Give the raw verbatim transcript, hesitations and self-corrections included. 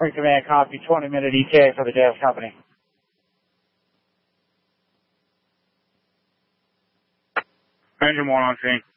Spring Command, copy, twenty minute E T A for the J F Company. Engine one on scene.